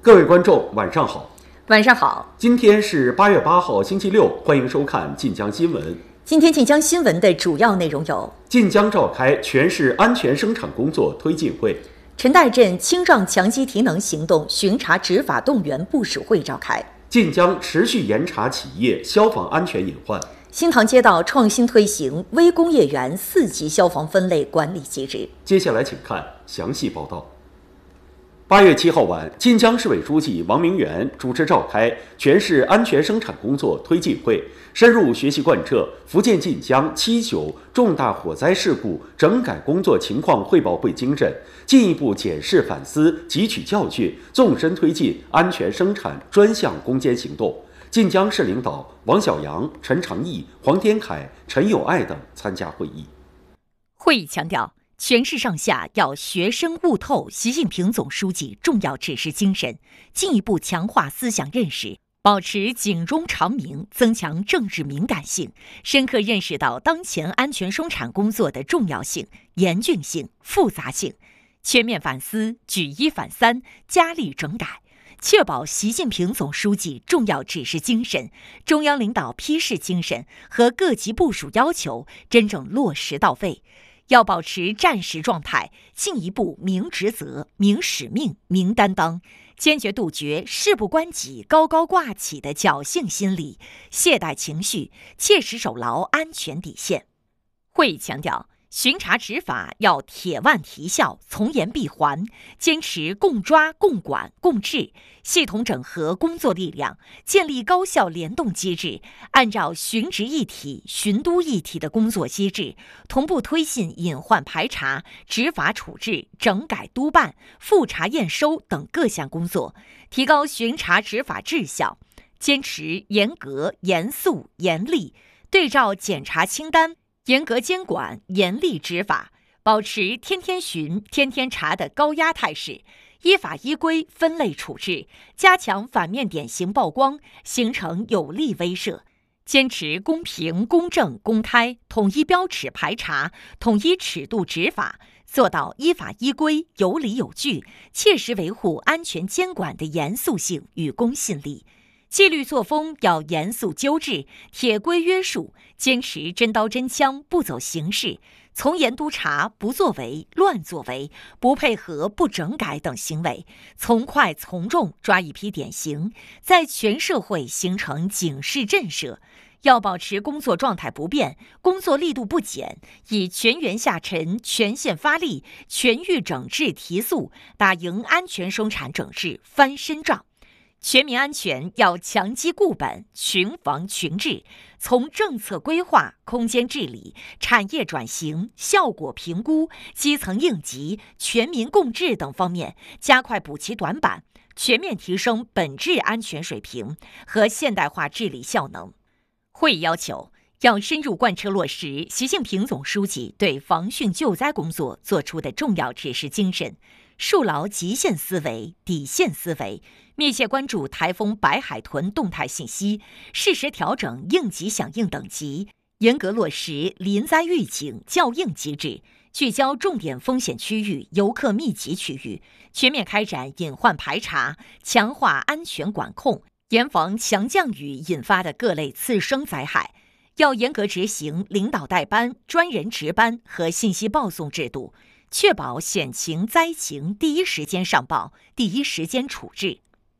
各位观众，晚上好。 晚上好， 今天是8月8号，星期六，欢迎收看晋江新闻。 今天晋江新闻的主要内容有： 晋江召开全市安全生产工作推进会； 陈岱镇青壮强基提能行动巡查执法动员部署会召开； 晋江持续严查企业消防安全隐患； 新塘街道创新推行微工业园4级消防分类管理机制。 接下来请看详细报道。8月7号晚，晋江市委书记王明元主持召开全市安全生产工作推进会，深入学习贯彻福建晋江7·9重大火灾事故整改工作情况汇报会精神，进一步检视反思，汲取教训，纵深推进安全生产专项攻坚行动。晋江市领导王小阳、陈长义、黄天凯、陈友爱等参加会议。 会议强调，全市上下要学深悟透习近平总书记重要指示精神，进一步强化思想认识，保持警钟长鸣，增强政治敏感性，深刻认识到当前安全生产工作的重要性、严峻性、复杂性，全面反思，举一反三，加力整改，确保习近平总书记重要指示精神、中央领导批示精神和各级部署要求真正落实到位。要保持战时状态，进一步明职责、明使命、明担当，坚决杜绝事不关己、高高挂起的侥幸心理、懈怠情绪，切实守牢安全底线。会议强调，巡查执法要铁腕提效，从严闭环，坚持共抓、共管、共治，系统整合工作力量，建立高效联动机制，按照巡执一体、巡督一体的工作机制，同步推进隐患排查、执法处置、整改督办、复查验收等各项工作，提高巡查执法质效，坚持严格、严肃、严厉，对照检查清单，严格监管，严厉执法，保持天天巡、天天查的高压态势，依法依规分类处置，加强反面典型曝光，形成有力威慑。坚持公平、公正、公开，统一标尺排查，统一尺度执法，做到依法依规、有理有据，切实维护安全监管的严肃性与公信力。纪律作风要严肃纠治，铁规约束，坚持真刀真枪，不走形式，从严督查不作为、乱作为、不配合、不整改等行为，从快从重抓一批典型，在全社会形成警示震慑。要保持工作状态不变，工作力度不减，以全员下沉、全线发力、全域整治提速，打赢安全生产整治翻身仗。全民安全要强基固本、群防群治，从政策规划、空间治理、产业转型、效果评估、基层应急、全民共治等方面加快补齐短板，全面提升本质安全水平和现代化治理效能。会议要求，要深入贯彻落实习近平总书记对防汛救灾工作作出的重要指示精神，树牢极限思维、底线思维，密切关注台风白海豚动态信息，适时调整应急响应等级，严格落实临灾预警校应机制，聚焦重点风险区域、游客密集区域，全面开展隐患排查，强化安全管控，严防强降雨引发的各类次生灾害。要严格执行领导带班、专人值班和信息报送制度，确保险情灾情第一时间上报、第一时间处置。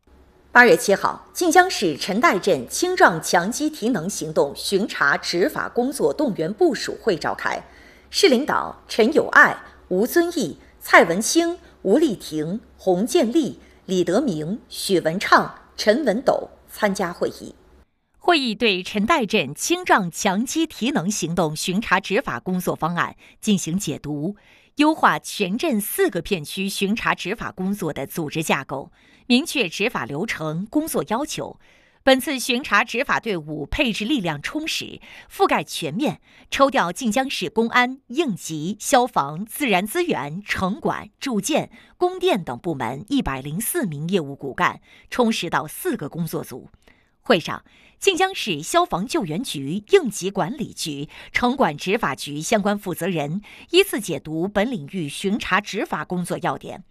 8月7号，晋江市陈岱镇青壮强基提能行动巡查执法工作动员部署会召开，市领导陈友爱、吴遵义、蔡文清、吴丽婷、洪建立、李德明、许文畅、陈文斗参加会议。 会议对陈岱镇青壮强基提能行动巡查执法工作方案进行解读，优化全镇4个片区巡查执法工作的组织架构，明确执法流程、工作要求。本次巡查执法队伍配置力量充实、覆盖全面，抽调晋江市公安、应急、消防、自然资源、城管、住建、供电等部门104名业务骨干，充实到4个工作组。会上，晋江市消防救援局、应急管理局、城管执法局相关负责人依次解读本领域巡查执法工作要点，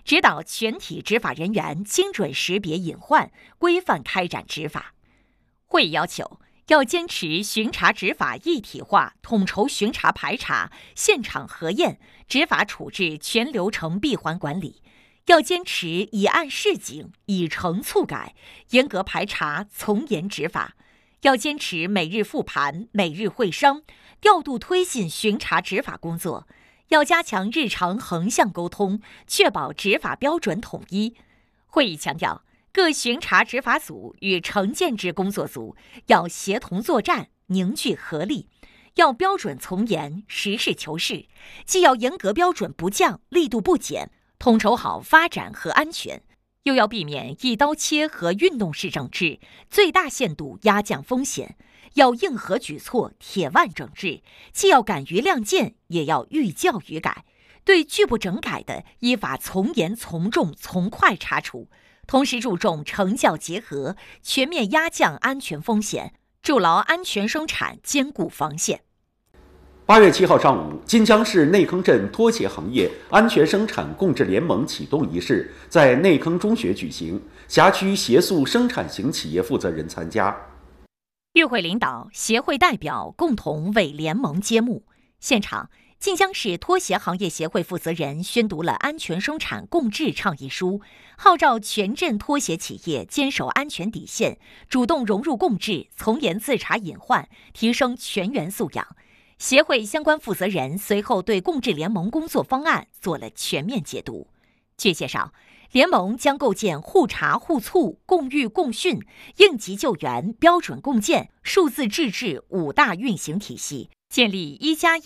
指导全体执法人员精准识别隐患，规范开展执法。会议要求，要坚持巡查执法一体化，统筹巡查排查、现场核验、执法处置全流程闭环管理。要坚持以案示警、以惩促改，严格排查、从严执法。要坚持每日复盘、每日会商，调度推进巡查执法工作。要加强日常横向沟通，确保执法标准统一。会议强调，各巡查执法组与城建制工作组要协同作战，凝聚合力。要标准从严、实事求是，既要严格标准不降、力度不减，统筹好发展和安全，又要避免一刀切和运动式整治，最大限度压降风险。要硬核举措，铁腕整治，既要敢于亮剑，也要寓教于改。对拒不整改的，依法从严、从重、从快查处。同时注重惩教结合，全面压降安全风险，筑牢安全生产坚固防线。 8月7号上午，金江市内坑镇拖鞋行业安全生产共治联盟启动仪式在内坑中学举行，辖区鞋塑生产型企业负责人参加。 与会领导、协会代表共同为联盟揭幕。现场，晋江市拖鞋行业协会负责人宣读了安全生产共治倡议书，号召全镇拖鞋企业坚守安全底线，主动融入共治，从严自查隐患，提升全员素养。协会相关负责人随后对共治联盟工作方案做了全面解读。据介绍，联盟将构建互查互促、共育共训、应急救援、标准共建、数字自治5大运行体系，建立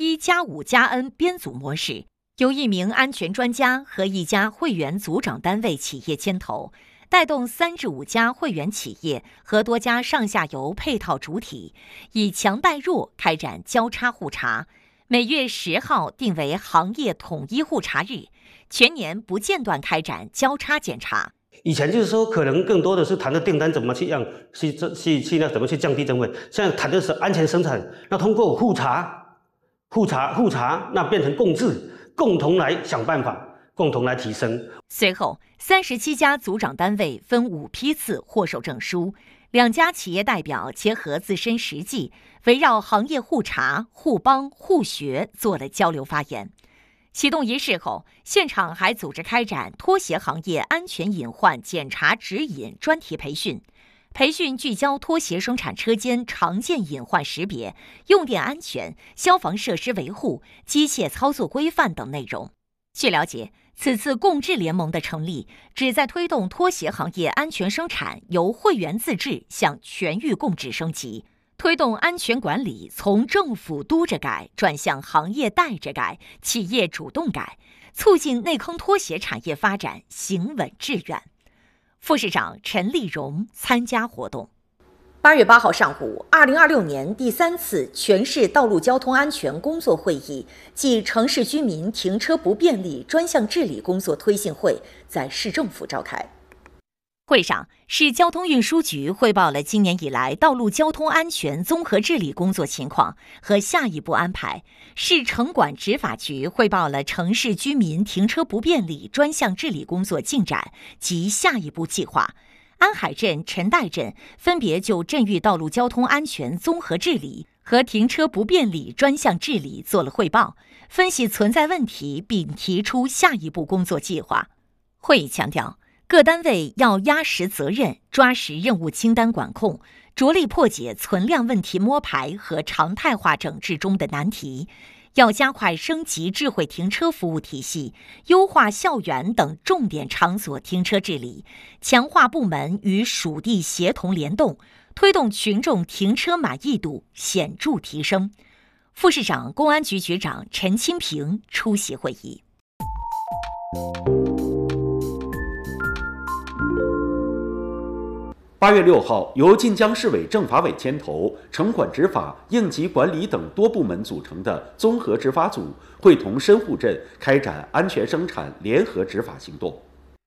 1+1+5+N 编组模式，由1名安全专家和1家会员组长单位企业牵头，带动3至5家会员企业和多家上下游配套主体，以强带弱开展交叉互查。每月10号定为行业统一互查日，全年不间断开展交叉检查。 以前就是说，可能更多的是谈的订单怎么去让怎么去降低成本，现在谈的是安全生产，那通过互查，那变成共治，共同来想办法，共同来提升。 随后，37家组长单位分5批次获授证书，2家企业代表结合自身实际，围绕行业互查、互帮、互学做了交流发言。启动仪式后，现场还组织开展拖鞋行业安全隐患检查指引专题培训。培训聚焦拖鞋生产车间常见隐患识别、用电安全、消防设施维护、机械操作规范等内容。据了解，此次共治联盟的成立，旨在推动拖鞋行业安全生产由会员自治向全域共治升级，推动安全管理从政府督着改转向行业带着改、企业主动改，促进内坑拖鞋产业发展行稳致远。副市长陈立荣参加活动。 8月8号上午，2026年第3次全市道路交通安全工作会议暨城市居民停车不便利专项治理工作推进会在市政府召开。 会上，市交通运输局汇报了今年以来道路交通安全综合治理工作情况和下一步安排。市城管执法局汇报了城市居民停车不便利专项治理工作进展及下一步计划。安海镇、陈岱镇分别就镇域道路交通安全综合治理和停车不便利专项治理做了汇报，分析存在问题，并提出下一步工作计划。会议强调，各单位要压实责任，抓实任务清单管控，着力破解存量问题摸排和常态化整治中的难题。要加快升级智慧停车服务体系，优化校园等重点场所停车治理，强化部门与属地协同联动，推动群众停车满意度显著提升。副市长、公安局局长陈清平出席会议。 8月6号，由晋江市委政法委牵头，城管执法、应急管理等多部门组成的综合执法组，会同深沪镇开展安全生产联合执法行动。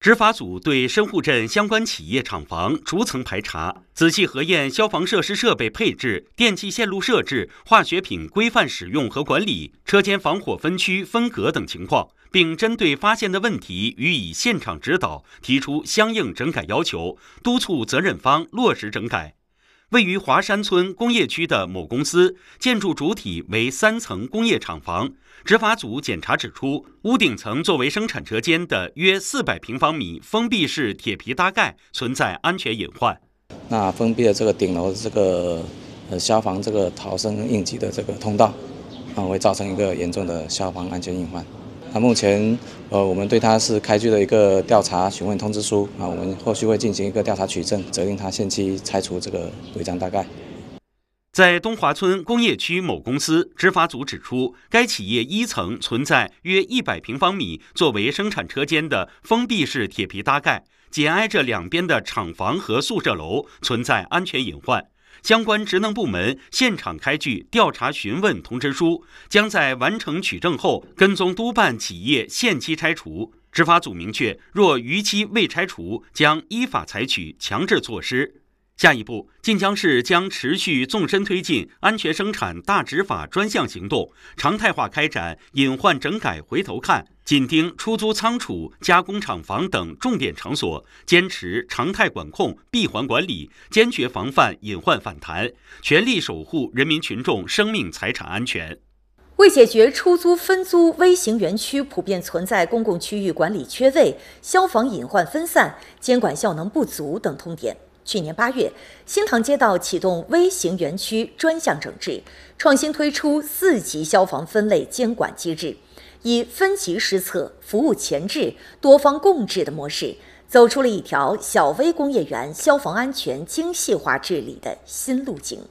执法组对深沪镇相关企业厂房逐层排查，仔细核验消防设施设备配置、电气线路设置、化学品规范使用和管理、车间防火分区分隔等情况，并针对发现的问题予以现场指导，提出相应整改要求，督促责任方落实整改。位于华山村工业区的某公司，建筑主体为3层工业厂房。执法组检查指出，屋顶层作为生产车间的约400平方米封闭式铁皮搭盖存在安全隐患。 那封闭的这个顶楼这个消防这个逃生应急的这个通道，会造成一个严重的消防安全隐患。那目前我们对他是开具了一个调查询问通知书我们后续会进行一个调查取证，责令他限期拆除这个违章搭盖。 在东华村工业区某公司，执法组指出，该企业1层存在约100平方米作为生产车间的封闭式铁皮搭盖，紧挨着两边的厂房和宿舍楼，存在安全隐患。相关职能部门现场开具调查询问通知书，将在完成取证后跟踪督办企业限期拆除。执法组明确，若逾期未拆除，将依法采取强制措施。下一步，晋江市将持续纵深推进安全生产大执法专项行动，常态化开展隐患整改回头看，紧盯出租仓储、加工厂房等重点场所，坚持常态管控、闭环管理，坚决防范隐患反弹，全力守护人民群众生命财产安全。 为解决出租分租微型园区普遍存在公共区域管理缺位、消防隐患分散、监管效能不足等痛点，去年8月，新塘街道启动微型园区专项整治，创新推出4级消防分类监管机制，以分级施策、服务前置、多方共治的模式，走出了一条小微工业园消防安全精细化治理的新路径。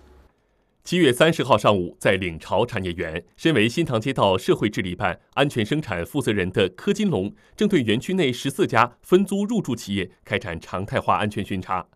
7月30号上午，在领潮产业园，身为新塘街道社会治理办安全生产负责人的柯金龙，正对园区内14家分租入驻企业开展常态化安全巡查。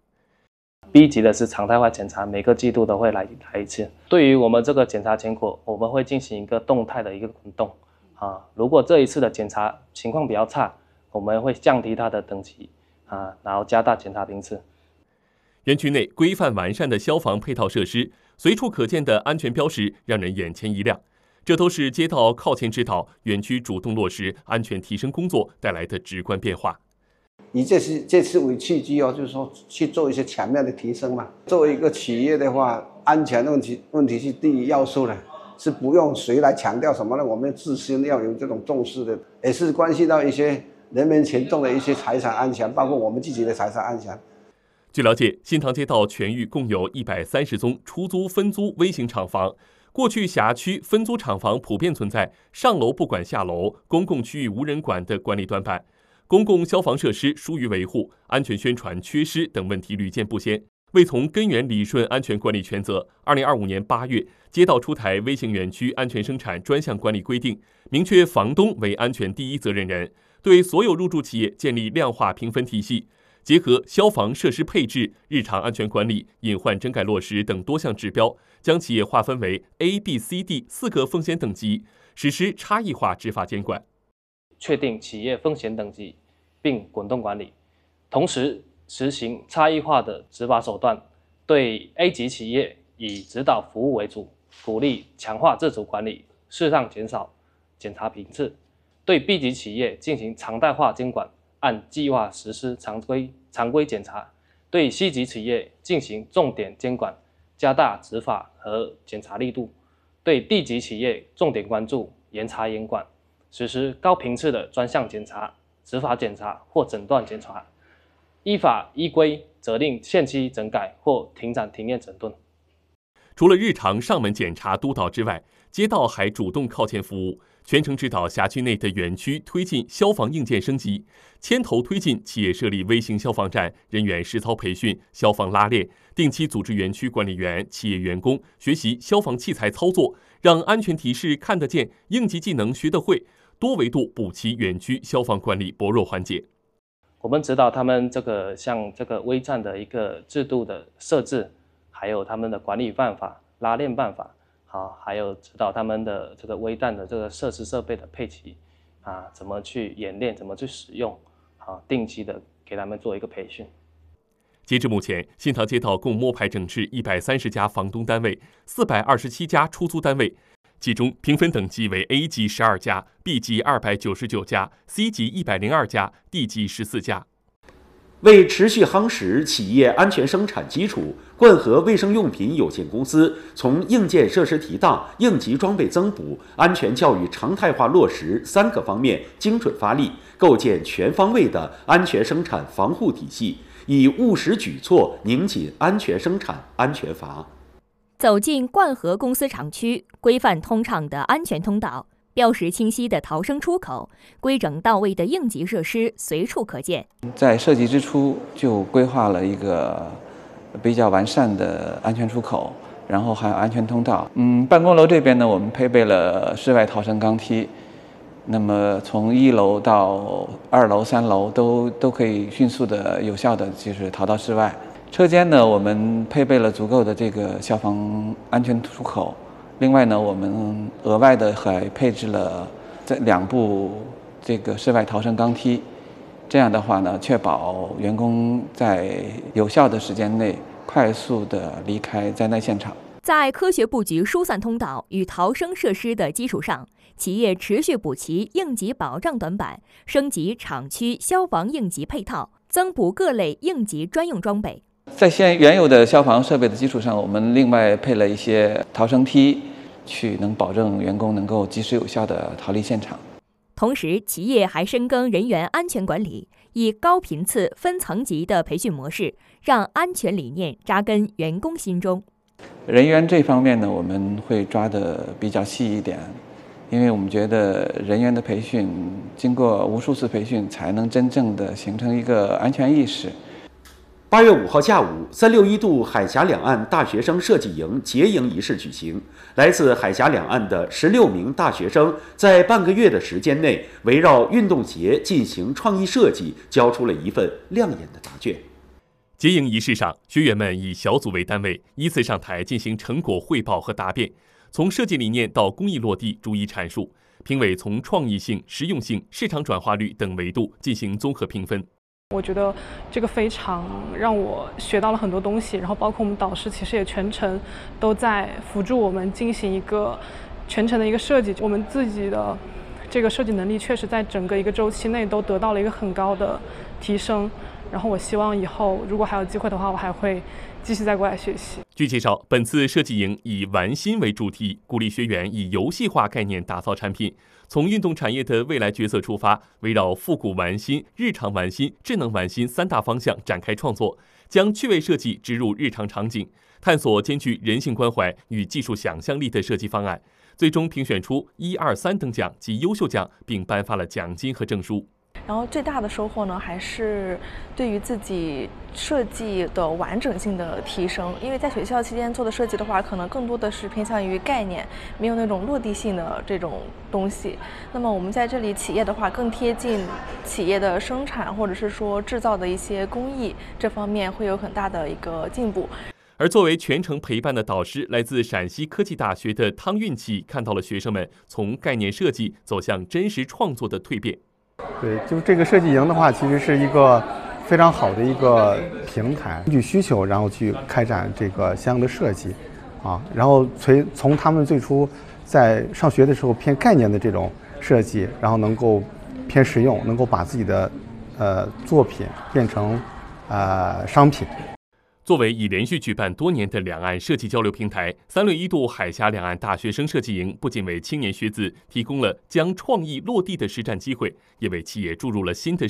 B 级的是常态化检查，每个季度都会来一次。对于我们这个检查结果，我们会进行一个动态的一个滚动如果这一次的检查情况比较差，我们会降低它的等级然后加大检查频次。 园区内规范完善的消防配套设施，随处可见的安全标识让人眼前一亮，这都是街道靠前指导，园区主动落实安全提升工作带来的直观变化。 以这次为契机就是说去做一些全面的提升嘛。作为一个企业的话，安全的问题是第一要素的，是不用谁来强调什么呢？我们自身要有这种重视的，也是关系到一些人民群众的一些财产安全，包括我们自己的财产安全。 据了解，新塘街道全域共有130宗出租分租微型厂房。过去辖区分租厂房普遍存在上楼不管下楼、公共区域无人管的管理短板，公共消防设施疏于维护、安全宣传缺失等问题屡见不鲜。为从根源理顺安全管理权责，2025年8月，街道出台微型园区安全生产专项管理规定，明确房东为安全第一责任人，对所有入驻企业建立量化评分体系，结合消防设施配置、日常安全管理、隐患整改落实等多项指标，将企业划分为 A、B、C、D 4个风险等级，实施差异化执法监管。 确定企业风险等级，并滚动管理，同时实行差异化的执法手段。对 A 级企业以指导服务为主，鼓励强化自主管理，适当减少检查频次；对 B 级企业进行常态化监管，按计划实施常规检查；对 C 级企业进行重点监管，加大执法和检查力度；对 D 级企业重点关注，严查严管。实施高频次的专项检查、执法检查或诊断检查，依法依规责令限期整改或停展停业整顿。 除了日常上门检查督导之外，街道还主动靠前服务，全程指导辖区内的园区推进消防硬件升级，牵头推进企业设立微型消防站、人员实操培训、消防拉练，定期组织园区管理员、企业员工学习消防器材操作，让安全提示看得见，应急技能学得会，多维度补齐园区消防管理薄弱环节。 我们指导他们像这个微站的一个制度的设置，还有他们的管理办法、拉练办法，还有指导他们的这个微站的这个设施设备的配齐怎么去演练，怎么去使用， 定期的给他们做一个培训。 截至目前，新塘街道共摸排整治130家房东单位，427家出租单位，其中评分等级为 A 级12家 ，B 级299家 ，C 级102家 ，D 级14家。 为持续夯实企业安全生产基础，冠和卫生用品有限公司从硬件设施提档、应急装备增补、安全教育常态化落实3个方面精准发力，构建全方位的安全生产防护体系，以务实举措拧紧安全生产安全阀。 走进冠和公司厂区，规范通畅的安全通道，标识清晰的逃生出口，规整到位的应急设施随处可见。 在设计之初就规划了一个比较完善的安全出口，然后还有安全通道。办公楼这边呢，我们配备了室外逃生钢梯，那么从1楼到2楼、3楼都可以迅速的、有效的就是逃到室外。车间呢，我们配备了足够的这个消防安全出口。另外呢，我们额外的还配置了2部这个室外逃生钢梯，这样的话呢，确保员工在有效的时间内快速的离开灾难现场。 在科学布局疏散通道与逃生设施的基础上，企业持续补齐应急保障短板，升级厂区消防应急配套，增补各类应急专用装备。 在现原有的消防设备的基础上，我们另外配了一些逃生梯，能保证员工能够及时有效地逃离现场。 同时，企业还深耕人员安全管理，以高频次、分层级的培训模式，让安全理念扎根员工心中。 人员这方面呢，我们会抓得比较细一点，因为我们觉得人员的培训，经过无数次培训，才能真正的形成一个安全意识。 8月5号下午，361度海峡两岸大学生设计营结营仪式举行。来自海峡两岸的16名大学生，在半个月的时间内，围绕运动鞋进行创意设计，交出了一份亮眼的答卷。 结营仪式上，学员们以小组为单位，依次上台进行成果汇报和答辩，从设计理念到工艺落地逐一阐述。评委从创意性、实用性、市场转化率等维度进行综合评分。 我觉得这个非常让我学到了很多东西，然后包括我们导师其实也全程都在辅助我们进行一个全程的一个设计。我们自己的这个设计能力确实在整个一个周期内都得到了一个很高的提升。然后我希望以后如果还有机会的话，我还会继续再过来学习。 据介绍，本次设计营以玩心为主题，鼓励学员以游戏化概念打造产品。从运动产业的未来角色出发，围绕复古玩心、日常玩心、智能玩心3大方向展开创作，将趣味设计植入日常场景，探索兼具人性关怀与技术想象力的设计方案，最终评选出1、2、3等奖及优秀奖，并颁发了奖金和证书。 然后最大的收获呢，还是对于自己设计的完整性的提升。因为在学校期间做的设计的话，可能更多的是偏向于概念，没有那种落地性的这种东西。那么我们在这里企业的话，更贴近企业的生产或者是说制造的一些工艺，这方面会有很大的一个进步。 而作为全程陪伴的导师，来自陕西科技大学的汤运气看到了学生们从概念设计走向真实创作的蜕变。 对，就这个设计营的话，其实是一个非常好的一个平台，根据需求，然后去开展这个相应的设计，然后从他们最初在上学的时候偏概念的这种设计，然后能够偏实用，能够把自己的作品变成商品。 作为已连续举办多年的两岸设计交流平台，361度海峡两岸大学生设计营不仅为青年学子提供了将创意落地的实战机会，也为企业注入了新的